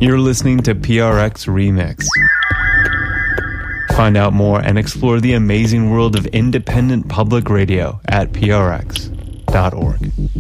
You're listening to PRX Remix. Find out more and explore the amazing world of independent public radio at prx.org.